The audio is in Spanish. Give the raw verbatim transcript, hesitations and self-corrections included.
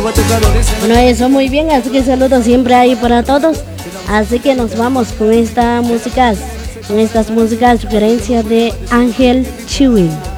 Bueno, eso muy bien, así que saludos siempre ahí para todos. Así que nos vamos con esta música, con estas músicas, sugerencias de Ángel Chewin.